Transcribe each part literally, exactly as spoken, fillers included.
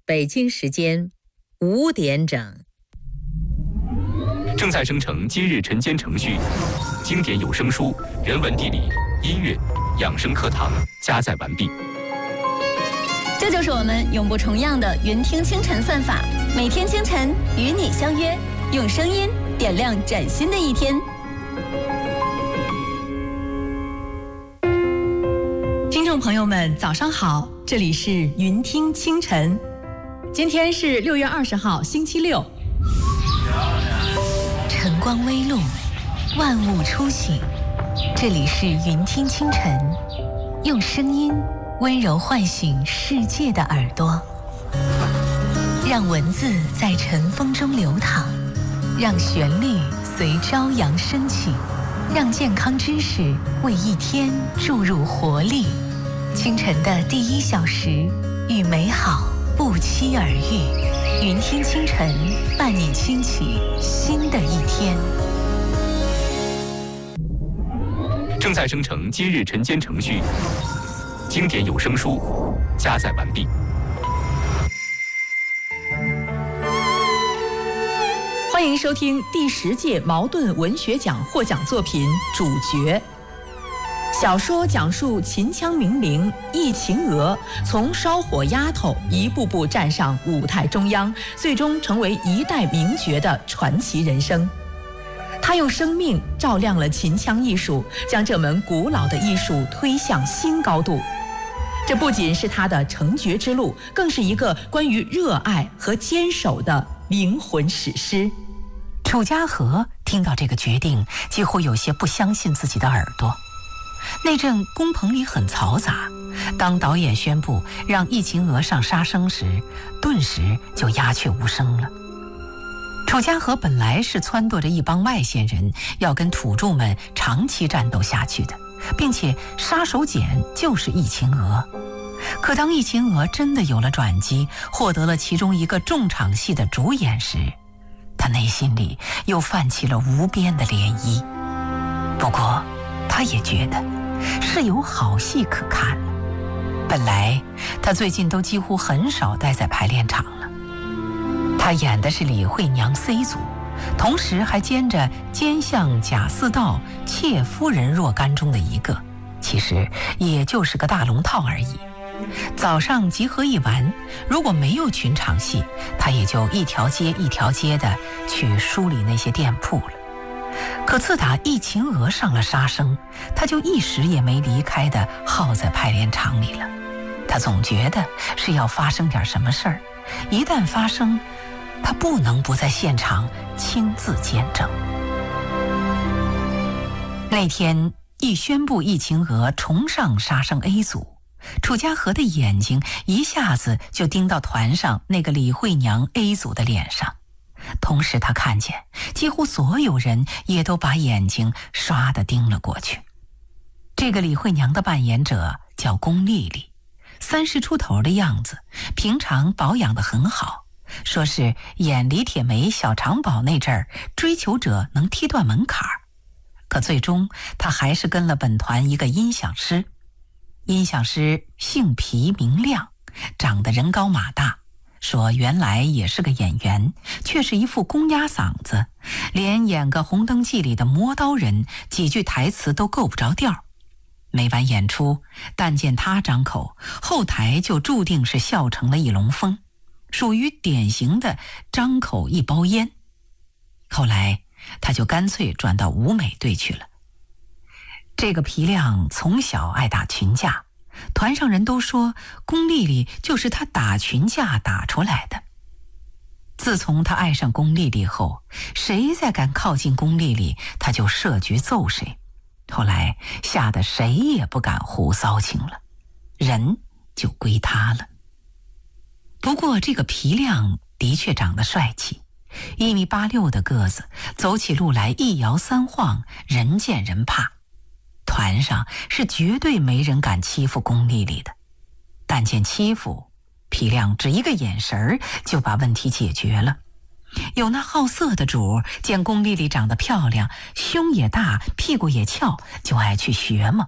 北京时间五点整。 正在生成今日晨间程序，经典有声书、人文地理、音乐、养生课堂加载完毕。 这就是我们永不重样的云听清晨算法，每天清晨与你相约，用声音点亮崭新的一天。 听众朋友们，早上好，这里是云听清晨。今天是六月二十号，星期六。 晨光微露，万物初醒。这里是云听清晨，用声音温柔唤醒世界的耳朵，让文字在晨风中流淌，让旋律随朝阳升起，让健康知识为一天注入活力。清晨的第一小时，与美好不期而遇。云听清晨，伴你轻启新的一天。 正在生成今日晨间程序，经典有声书加载完毕。 欢迎收听第十届茅盾文学奖获奖作品《主角》。小说讲述秦腔名伶易秦娥从烧火丫头一步步站上舞台中央，最终成为一代名角的传奇人生。她用生命照亮了秦腔艺术，将这门古老的艺术推向新高度。这不仅是她的成角之路，更是一个关于热爱和坚守的灵魂史诗。 楚家河听到这个决定，几乎有些不相信自己的耳朵。那阵工棚里很嘈杂，当导演宣布让易秦娥上杀生时，顿时就鸦雀无声了。楚家河本来是撺掇着一帮外县人要跟土著们长期战斗下去的，并且杀手锏就是易秦娥。可当易秦娥真的有了转机，获得了其中一个重场戏的主演时，他内心里又泛起了无边的涟漪。不过他也觉得是有好戏可看了。本来他最近都几乎很少待在排练场了。他演的是李惠娘 C 组，同时还兼着奸相贾似道妾夫人若干中的一个，其实也就是个大龙套而已。早上集合一完，如果没有群场戏，他也就一条街一条街的去梳理那些店铺了。可自打易秦娥上了杀生，他就一时也没离开的耗在排练场里了。他总觉得是要发生点什么事儿，一旦发生，他不能不在现场亲自见证。那天一宣布易秦娥重上杀生 A 组，楚家河的眼睛一下子就盯到团上那个李惠娘 A 组的脸上。同时他看见几乎所有人也都把眼睛刷地盯了过去。这个李惠娘的扮演者叫龚丽丽，三十出头的样子，平常保养得很好，说是演李铁梅小长宝那阵儿追求者能踢断门槛儿。可最终她还是跟了本团一个音响师，音响师姓皮名亮，长得人高马大，说原来也是个演员，却是一副公鸭嗓子，连演个《红灯记》里的磨刀人几句台词都够不着调。每晚演出，但见他张口，后台就注定是笑成了一龙凤，属于典型的张口一包烟。后来他就干脆转到舞美队去了。这个皮亮从小爱打群架，团上人都说龚丽丽就是他打群架打出来的。自从他爱上龚丽丽后，谁再敢靠近龚丽丽，他就设局揍谁。后来吓得谁也不敢胡骚情了，人就归他了。不过这个皮亮的确长得帅气，一米八六的个子，走起路来一摇三晃，人见人怕。团上是绝对没人敢欺负龚丽丽的，但见欺负，皮亮只一个眼神就把问题解决了。有那好色的主见龚丽丽长得漂亮，胸也大，屁股也翘，就爱去学嘛。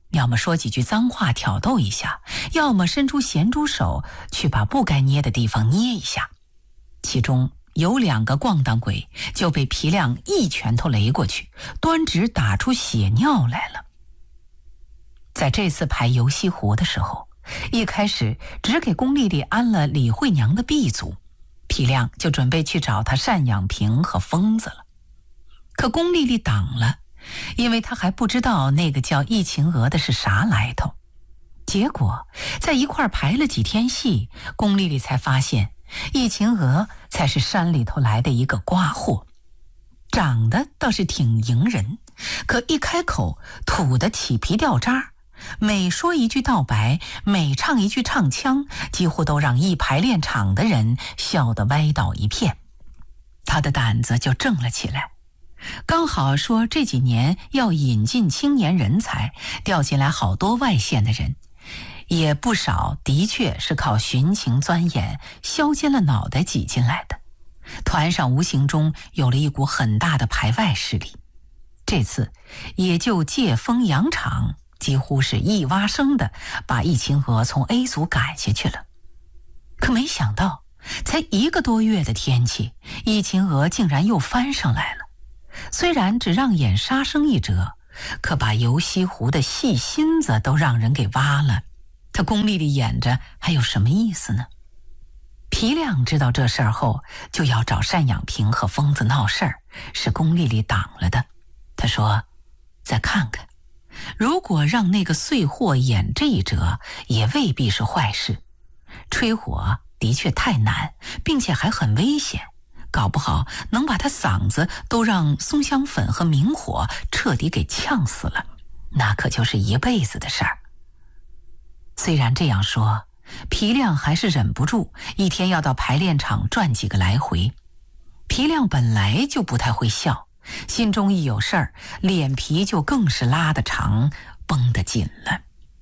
要么说几句脏话挑逗一下，要么伸出咸猪手去把不该捏的地方捏一下。其中有两个咣当鬼就被皮亮一拳头擂过去，端直打出血尿来了。在这次排游西湖的时候，一开始只给龚丽丽安了李慧娘的避组，皮亮就准备去找他单养平和疯子了。可龚丽丽挡了，因为她还不知道那个叫易晴娥的是啥来头。结果在一块排了几天戏，龚丽丽才发现易晴娥才是山里头来的一个瓜货，长得倒是挺迎人，可一开口吐得起皮掉渣，每说一句道白，每唱一句唱腔，几乎都让一排练场的人笑得歪倒一片。他的胆子就正了起来，刚好说这几年要引进青年人才，调进来好多外县的人，也不少的确是靠寻情钻眼削尖了脑袋挤进来的。团上无形中有了一股很大的排外势力，这次也就借风扬场，几乎是一挖生的把易晴娥从 A 组赶下去了。可没想到才一个多月的天气，易晴娥竟然又翻上来了。虽然只让演杀生一折，可把游西湖的戏心子都让人给挖了，他龚丽丽演着还有什么意思呢？皮亮知道这事儿后，就要找单养平和疯子闹事儿，是龚丽丽挡了的。他说再看看，如果让那个碎货演这一折，也未必是坏事。吹火的确太难，并且还很危险，搞不好能把他嗓子都让松香粉和明火彻底给呛死了，那可就是一辈子的事儿。虽然这样说，皮亮还是忍不住一天要到排练场转几个来回。皮亮本来就不太会笑，心中一有事儿，脸皮就更是拉得长，绷得紧了。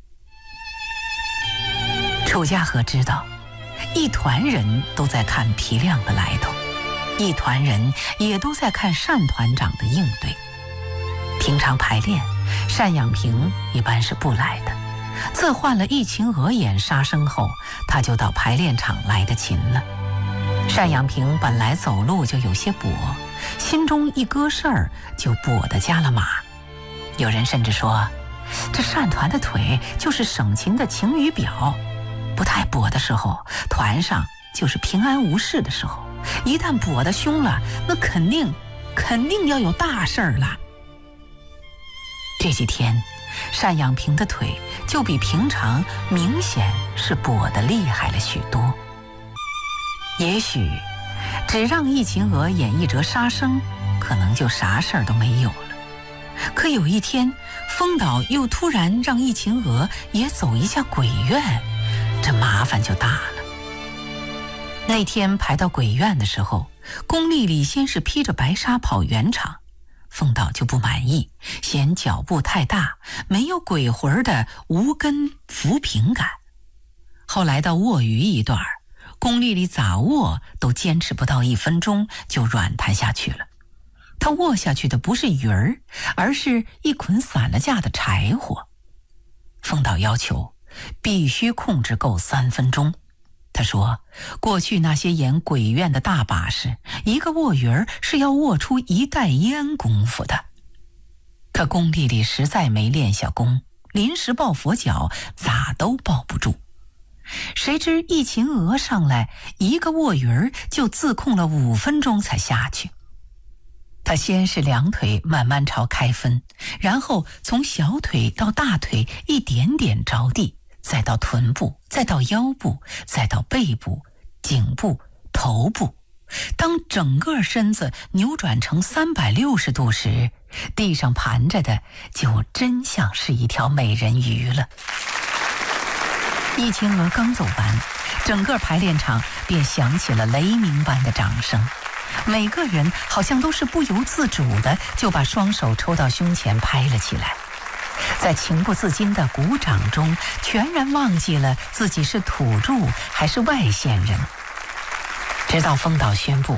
楚家和知道，一团人都在看皮亮的来头，一团人也都在看单团长的应对。平常排练，单养平一般是不来的，自换了易晴娥演杀生后，他就到排练场来的勤了。单养平本来走路就有些跛，心中一搁事儿就跛得加了马。有人甚至说，这单团的腿就是省勤的晴雨表，不太跛的时候，团上就是平安无事的时候，一旦跛得凶了，那肯定肯定要有大事儿了。这几天单养平的腿就比平常明显是跛得厉害了许多。也许只让易晴娥演一折杀生，可能就啥事儿都没有了。可有一天，风导又突然让易晴娥也走一下鬼院，这麻烦就大了。那天排到鬼院的时候，龚丽丽先是披着白纱跑圆场，风导就不满意，嫌脚步太大，没有鬼魂的无根浮萍感。后来到卧鱼一段，龚丽丽咋卧都坚持不到一分钟就软弹下去了。她卧下去的不是鱼儿，而是一捆散了架的柴火。风导要求必须控制够三分钟。他说，过去那些演鬼院的大把式，一个卧鱼儿是要卧出一袋烟功夫的。可龚丽丽实在没练下功，临时抱佛脚咋都抱不住。谁知易晴娥上来一个卧鱼儿就自控了五分钟才下去。她先是两腿慢慢朝开分，然后从小腿到大腿一点点着地，再到臀部，再到腰部，再到背部、颈部、头部。当整个身子扭转成三百六十度时，地上盘着的就真像是一条美人鱼了。易晴娥刚走完，整个排练场便响起了雷鸣般的掌声，每个人好像都是不由自主的就把双手抽到胸前拍了起来，在情不自禁的鼓掌中，全然忘记了自己是土著还是外县人。直到风导宣布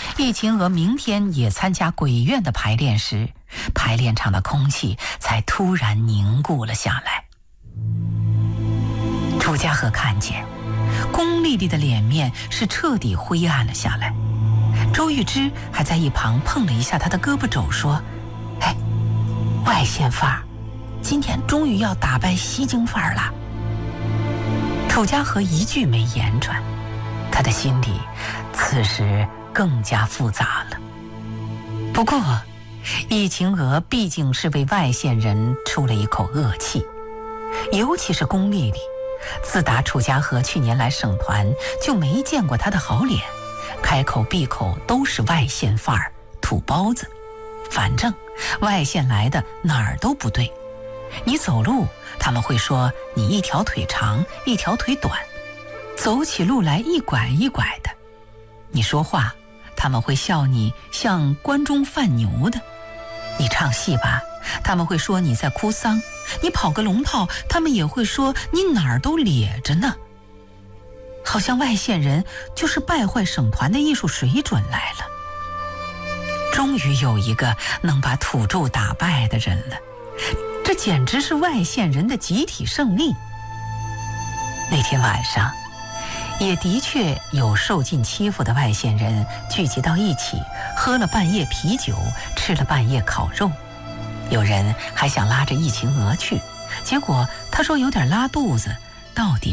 易秦娥明天也参加鬼院的排练时，排练场的空气才突然凝固了下来。楚家河看见龚丽丽的脸面是彻底灰暗了下来，周玉芝还在一旁碰了一下她的胳膊肘，说：“哎，外县范儿，今天终于要打败西京范儿了。”楚家河一句没言传，他的心里此时更加复杂了。不过易秦娥毕竟是为外县人出了一口恶气，尤其是龚丽丽，自打楚家河去年来省团就没见过她的好脸，开口闭口都是外县范儿、土包子，反正外县来的哪儿都不对。你走路他们会说你一条腿长一条腿短，走起路来一拐一拐的；你说话他们会笑你像关中贩牛的；你唱戏吧他们会说你在哭丧；你跑个龙套他们也会说你哪儿都咧着呢。好像外县人就是败坏省团的艺术水准来了。终于有一个能把土著打败的人了，这简直是外县人的集体胜利。那天晚上也的确有受尽欺负的外县人聚集到一起，喝了半夜啤酒，吃了半夜烤肉。有人还想拉着易秦娥去，结果他说有点拉肚子，到底